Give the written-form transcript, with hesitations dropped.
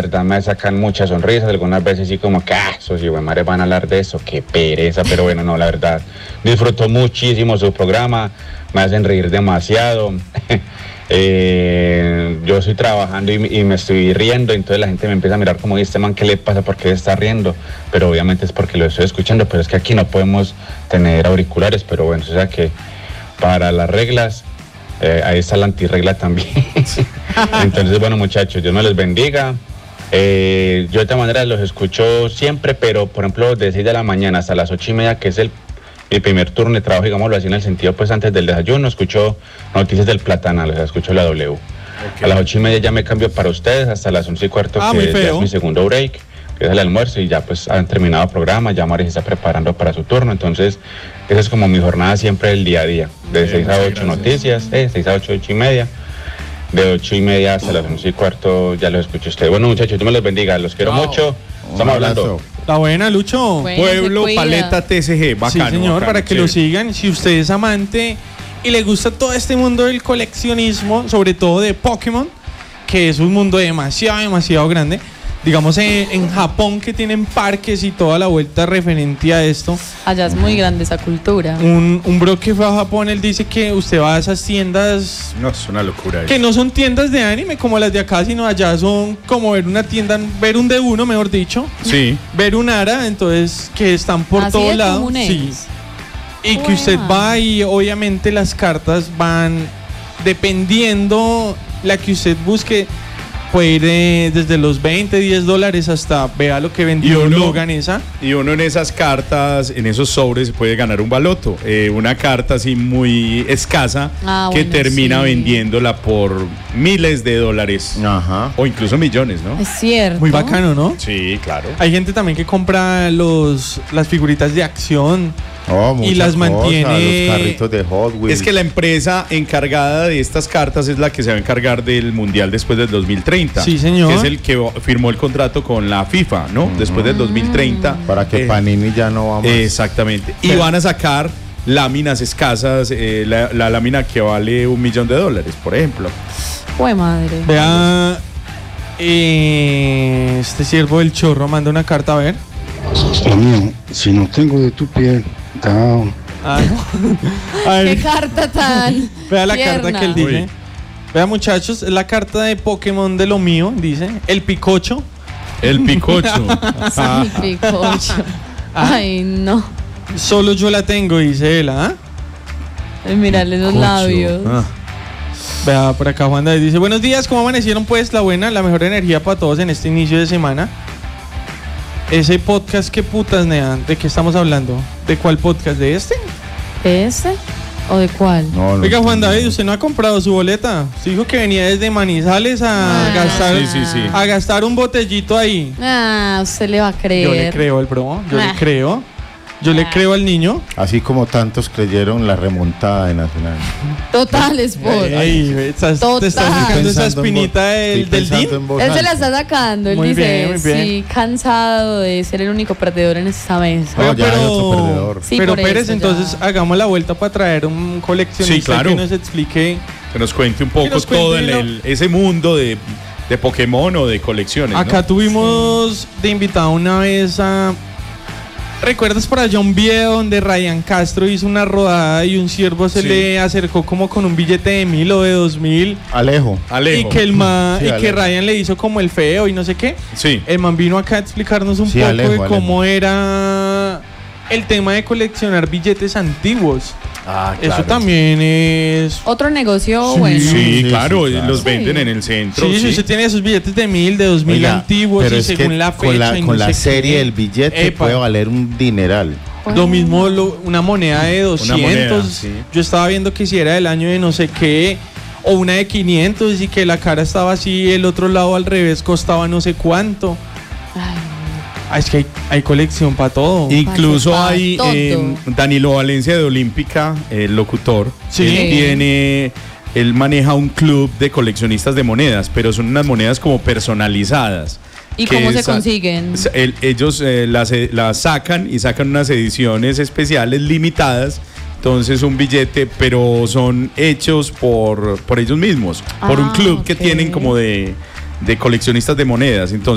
verdad me sacan muchas sonrisas, algunas veces sí como que, esos madre van a hablar de eso, qué pereza, pero bueno, no, la verdad, disfruto muchísimo su programa, me hacen reír demasiado. Yo estoy trabajando y me estoy riendo, entonces la gente me empieza a mirar como, este man, ¿qué le pasa? ¿Por qué está riendo? Pero obviamente es porque lo estoy escuchando, pero es que aquí no podemos tener auriculares, pero bueno, o sea que para las reglas, ahí está la antirregla también. Entonces, bueno, muchachos, Dios me les bendiga. Yo de esta manera los escucho siempre, pero por ejemplo, de 6 de la mañana hasta las 8:30, que es el primer turno de trabajo, digámoslo así, en el sentido, pues antes del desayuno, escucho noticias del Platanal, o sea, escucho la W. Okay. A las 8:30 ya me cambio para ustedes, hasta las 11:15, que ya es mi segundo break, que es el almuerzo, y ya pues han terminado el programa, ya Mari se está preparando para su turno, entonces esa es como mi jornada siempre del día a día, de 6 a 8 gracias. Noticias, 6 a 8, 8:30, de 8:30 hasta las 11:15 ya los escucho ustedes. Bueno, muchachos, Dios me los bendiga, los quiero mucho, estamos hablando. Está buena, Lucho. Bueno, Pueblo Paleta TCG, bacano. Sí, señor, bacano, para que lo sigan. Si usted es amante y le gusta todo este mundo del coleccionismo, sobre todo de Pokémon, que es un mundo demasiado grande. Digamos en Japón, que tienen parques y toda la vuelta referente a esto. Allá es muy grande esa cultura. Un bro que fue a Japón, él dice que usted va a esas tiendas... No, es una locura. Que no son tiendas de anime como las de acá, sino allá son como ver una tienda, ver un D1, mejor dicho. Sí. Ver un ARA, entonces, que están por todos lados. Sí. Y que usted va y obviamente las cartas van dependiendo la que usted busque. Puede ir desde los $20-10 hasta vea lo que vendió Logan esa. Y uno en esas cartas, en esos sobres, puede ganar un baloto. Una carta así muy escasa que bueno, termina vendiéndola por miles de dólares. Ajá. O incluso millones, ¿no? Es cierto. Muy bacano, ¿no? Sí, claro. Hay gente también que compra las figuritas de acción. Y las mantiene. Los carritos de Hot Wheels. Es que la empresa encargada de estas cartas es la que se va a encargar del Mundial después del 2030. Sí, señor. Que es el que firmó el contrato con la FIFA, ¿no? Después del 2030. Para que Panini ya no va más. Exactamente. Y van a sacar láminas escasas, la lámina que vale $1 millón, por ejemplo. ¡Jue madre! Vea, este siervo del chorro manda una carta, a ver. Amigo, si no tengo de tu piel, down. ¿Qué carta tan? Vea la tierna. carta que él dice. Vea, muchachos, es la carta de Pokémon de lo mío, dice. El Picocho. El Picocho. El Picocho. Ay, no. Solo yo la tengo, dice él, ¿ah? Mírale los labios. Vea, por acá Juan David dice: buenos días, ¿cómo amanecieron? Pues la mejor energía para todos en este inicio de semana. Ese podcast, ¿qué putas, Nea? ¿De qué estamos hablando? ¿De cuál podcast? ¿De este? ¿De este? ¿O de cuál? No, oiga, Juan David, ¿usted no ha comprado su boleta? Usted dijo que venía desde Manizales a gastar un botellito ahí. Usted le va a creer. Yo le creo al bro, le creo. Yo le creo al niño. Así como tantos creyeron la remontada de Nacional. Total, Sport. Te estás sacando esa espinita del DIN. Él se la está sacando. Él muy dice, bien, muy bien. sí, cansado de ser el único perdedor en esta mesa. No, ya hay otro perdedor. Sí, pero Pérez, eso, entonces hagamos la vuelta para traer un coleccionista que nos explique. Que nos cuente un poco todo ese mundo de Pokémon o de colecciones. Acá tuvimos de invitado una vez a... ¿Recuerdas para allá un video donde Ryan Castro hizo una rodada y un ciervo se le acercó como con un billete de 1.000 o de 2.000? Alejo. Y que Ryan le hizo como el feo y no sé qué. Sí. El man vino acá a explicarnos un poco de cómo era el tema de coleccionar billetes antiguos. Claro. Eso también es... otro negocio bueno. Sí, claro, los venden en el centro. Sí, usted tiene esos billetes de 1.000, de 2.000 antiguos, pero y según la fecha con la serie del billete puede valer un dineral. Lo mismo una moneda de 200. Yo estaba viendo que si era del año de no sé qué, o una de 500 y que la cara estaba así, el otro lado al revés costaba no sé cuánto. Es que hay colección para todo. Incluso hay Danilo Valencia de Olímpica, el locutor. Sí. Él maneja un club de coleccionistas de monedas, pero son unas monedas como personalizadas. ¿Y cómo se consiguen? Ellos las sacan y sacan unas ediciones especiales limitadas. Entonces un billete, pero son hechos por ellos mismos, por un club que tienen como de coleccionistas de monedas. Entonces